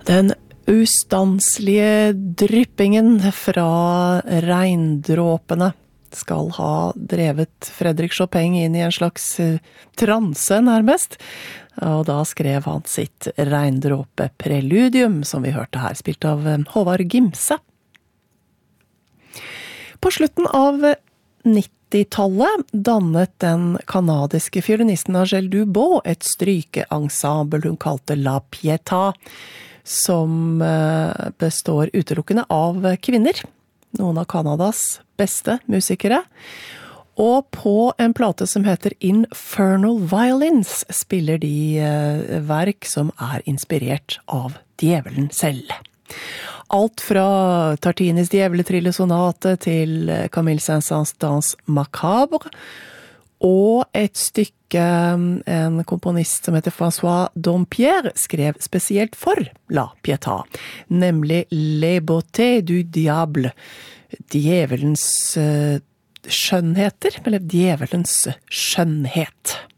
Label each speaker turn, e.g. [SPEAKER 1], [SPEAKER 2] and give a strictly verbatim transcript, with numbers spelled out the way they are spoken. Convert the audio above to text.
[SPEAKER 1] Den ustanslige dryppingen fra regndråpene skal ha drevet Fredrik Chopin inn i en slags transe nærmest, og da skrev han sitt regndråpe-preludium, som vi hørte her, spilt av Håvard Gimse. På slutten av nittitallet dannet den kanadiske fiolinisten Angèle Dubos et strykeensemble hun kalte La Pietà, som består utelukkende av kvinner, noen av Kanadas beste musikere. Og på en plate som heter Infernal Violins spiller de verk som er inspirert av djevelen selv. Alt fra Tartinis djevletrillesonate til Camille Saint-Saëns Danse Macabre, og et stykke en komponist som heter François Dompierre skrev spesielt for La Pietà, nemlig Les beautés du diable, djevelens skjønnheter, eller djevelens skjønnhet.